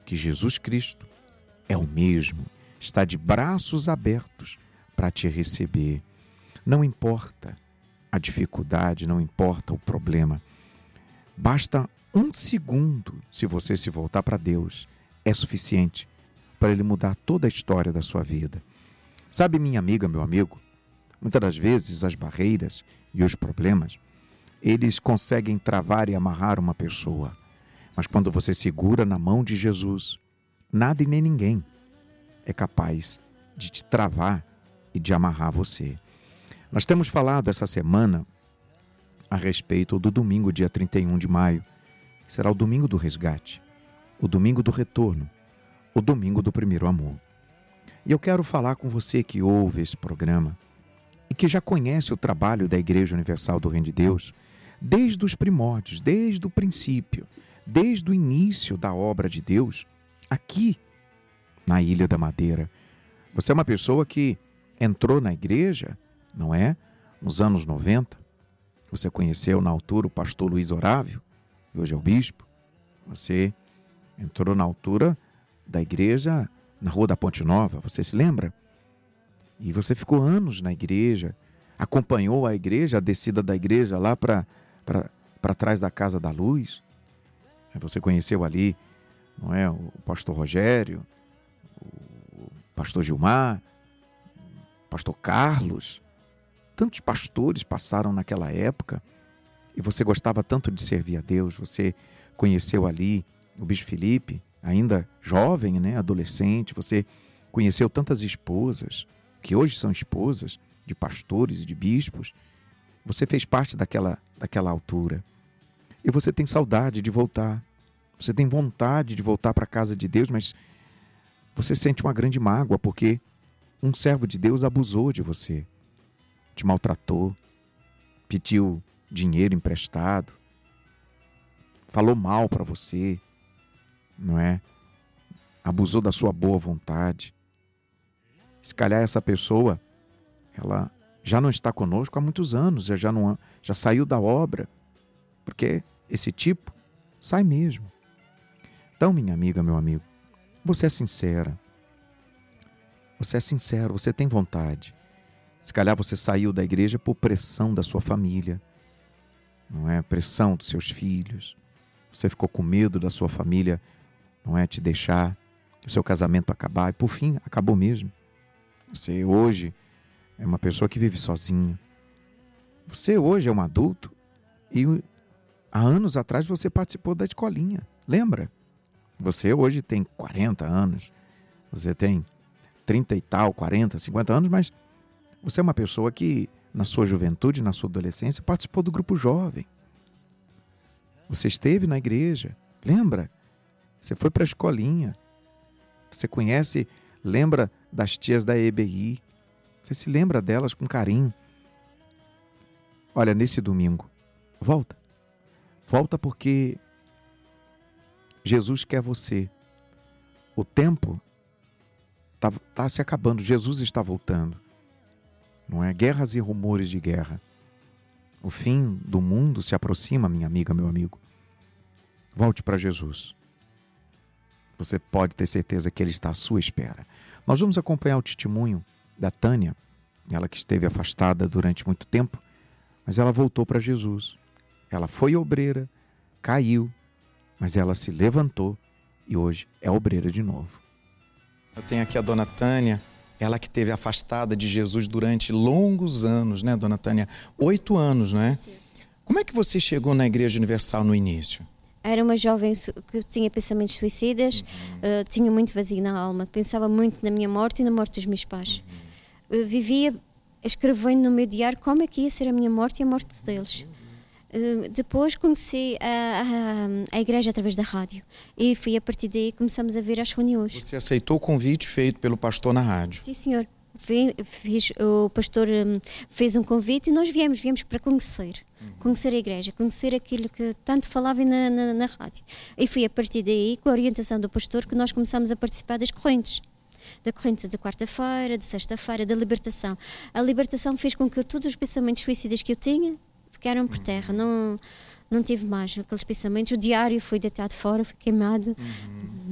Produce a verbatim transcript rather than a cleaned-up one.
que Jesus Cristo é o mesmo, está de braços abertos para te receber. Não importa a dificuldade, não importa o problema. Basta um segundo, se você se voltar para Deus, é suficiente para Ele mudar toda a história da sua vida. Sabe, minha amiga, meu amigo, muitas das vezes as barreiras e os problemas, eles conseguem travar e amarrar uma pessoa. Mas quando você segura na mão de Jesus, nada e nem ninguém é capaz de te travar e de amarrar você. Nós temos falado essa semana a respeito do domingo, dia trinta e um de maio. Será o domingo do resgate, o domingo do retorno, o domingo do primeiro amor. E eu quero falar com você que ouve esse programa e que já conhece o trabalho da Igreja Universal do Reino de Deus desde os primórdios, desde o princípio, desde o início da obra de Deus, aqui na Ilha da Madeira. Você é uma pessoa que entrou na igreja, não é? Nos anos noventa. Você conheceu na altura o pastor Luiz Orávio, que hoje é o bispo. Você entrou na altura da igreja na Rua da Ponte Nova, você se lembra? E você ficou anos na igreja, acompanhou a igreja, a descida da igreja lá para para trás da Casa da Luz. Você conheceu ali, não é, o pastor Rogério, o pastor Gilmar, o pastor Carlos. Tantos pastores passaram naquela época e você gostava tanto de servir a Deus. Você conheceu ali o bispo Felipe, ainda jovem, né, adolescente. Você conheceu tantas esposas, que hoje são esposas de pastores e de bispos. Você fez parte daquela, daquela altura. E você tem saudade de voltar. Você tem vontade de voltar para a casa de Deus, mas você sente uma grande mágoa porque um servo de Deus abusou de você, te maltratou, pediu dinheiro emprestado, falou mal para você, não é? Abusou da sua boa vontade. Se calhar essa pessoa, ela já não está conosco há muitos anos, já, não, já saiu da obra, porque esse tipo sai mesmo. Então, minha amiga, meu amigo, você é sincera, você é sincero, você tem vontade. Se calhar você saiu da igreja por pressão da sua família, não é? Pressão dos seus filhos. Você ficou com medo da sua família, não é, te deixar, o seu casamento acabar, e por fim, acabou mesmo. Você hoje é uma pessoa que vive sozinha. Você hoje é um adulto e há anos atrás você participou da escolinha, lembra? Você hoje tem quarenta anos, você tem trinta e tal, quarenta, cinquenta anos, mas você é uma pessoa que na sua juventude, na sua adolescência, participou do grupo jovem. Você esteve na igreja, lembra? Você foi para a escolinha. Você conhece, lembra das tias da E B I. Você se lembra delas com carinho. Olha, nesse domingo, volta. Volta porque Jesus quer você. O tempo está tá se acabando. Jesus está voltando. Não é? Guerras e rumores de guerra. O fim do mundo se aproxima, minha amiga, meu amigo. Volte para Jesus. Você pode ter certeza que Ele está à sua espera. Nós vamos acompanhar o testemunho da Tânia, ela que esteve afastada durante muito tempo, mas ela voltou para Jesus. Ela foi obreira, caiu, mas ela se levantou e hoje é obreira de novo. Eu tenho aqui a dona Tânia, ela que esteve afastada de Jesus durante longos anos, né, dona Tânia? Oito anos, não é? Sim. Como é que você chegou na Igreja Universal no início? Era uma jovem que tinha pensamentos suicidas, uhum. uh, tinha muito vazio na alma, pensava muito na minha morte e na morte dos meus pais. Uhum. Uh, vivia escrevendo no meu diário como é que ia ser a minha morte e a morte deles. Uh, depois conheci a, a, a igreja através da rádio e fui a partir daí começamos a vir às reuniões. Você aceitou o convite feito pelo pastor na rádio? Sim, senhor. Fiz, o pastor um, fez um convite e nós viemos, viemos para conhecer, uhum. conhecer a igreja, conhecer aquilo que tanto falava na, na, na rádio. E foi a partir daí, com a orientação do pastor, que nós começamos a participar das correntes. Da corrente de quarta-feira, de sexta-feira, da libertação. A libertação fez com que todos os pensamentos suicidas que eu tinha ficaram por terra, não, não tive mais aqueles pensamentos. O diário foi deitado fora, foi queimado. Uhum.